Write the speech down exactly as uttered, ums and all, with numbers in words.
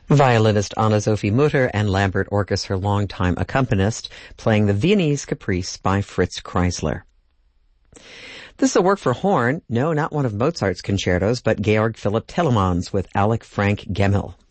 Violinist Anna-Sophie Mutter and Lambert Orkus, her longtime accompanist, playing the Viennese Caprice by Fritz Kreisler. This is a work for horn, no, not one of Mozart's concertos, but Georg Philipp Telemann's with Alec Frank Gemmell.